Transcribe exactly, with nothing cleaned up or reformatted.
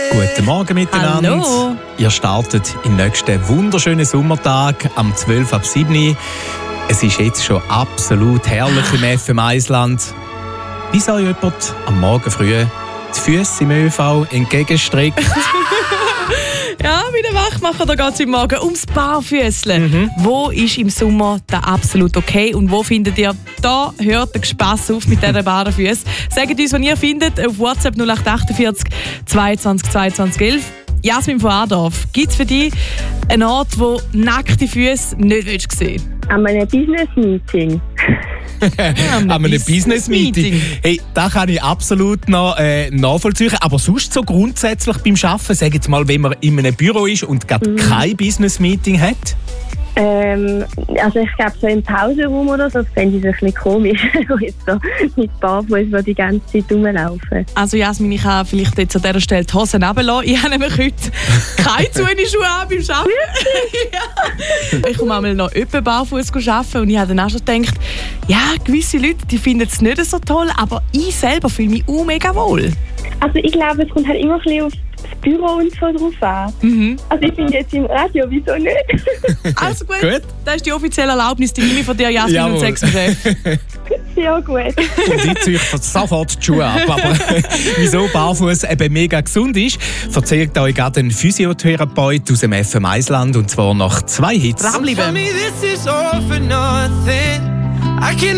Guten Morgen miteinander. Hallo. Ihr startet im nächsten wunderschönen Sommertag am zwölf ab sieben. Es ist jetzt schon absolut herrlich im F M eins-Land. Bis euch jemand am Morgen früh die Füße im ÖV entgegenstreckt. Ja, wie der Wachmacher, da geht es heute Morgen ums Barfüßle. Mhm. Wo ist im Sommer da absolut okay und wo findet ihr, da hört der Spass auf mit diesen Barfüßen? Sagt uns, was ihr findet, auf WhatsApp null acht achtundvierzig zweiundzwanzig zweiundzwanzig elf. Jasmin von Adorf, gibt es für dich einen Ort, wo nackte Füße nicht willst sehen? An einem Business-Meeting. An einem Business-Meeting. Hey, das kann ich absolut noch äh, nachvollziehen. Aber sonst so grundsätzlich beim Arbeiten, sag jetzt mal, wenn man in einem Büro ist und gerade mhm. kein Business-Meeting hat? Ähm, also ich glaube, so im Pausenraum oder so, das fände ich ein bisschen komisch, jetzt so mit Barfuß die ganze Zeit rumlaufen. Also Jasmin, ich habe vielleicht jetzt an dieser Stelle die Hosen runterlassen. Ich habe nämlich heute keine Schuhe an beim Arbeiten. Ja. Ich komme einmal noch öppe barfuß arbeiten und ich habe dann auch schon gedacht, ja, gewisse Leute die finden es nicht so toll, aber ich selber fühle mich auch mega wohl. Also ich glaube, es kommt halt immer ein bisschen auf das Büro und so drauf an. Mhm. Also ich finde jetzt im Radio, wieso nicht? Also gut, Gut. Das ist die offizielle Erlaubnis, die nehme ich von dir, Jasmin, Jawohl. und sechs Chef. Sehr gut. Und ich ziehe sofort die Schuhe ab. Aber wieso Barfuß eben mega gesund ist, erzählt euch gerade ein Physiotherapeut aus dem F M eins-Land, und zwar nach zwei Hits. Dranbleiben.